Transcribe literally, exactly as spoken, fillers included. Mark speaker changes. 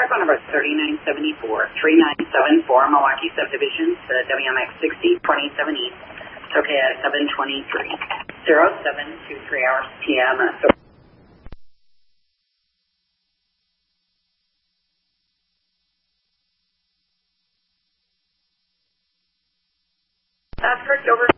Speaker 1: Parcel number thirty-nine seventy-four, three nine seven four, Milwaukee subdivision to W M X sixty twenty-seven East. It's okay at seven twenty-three, zero seven two three hours P M. So that's correct, over.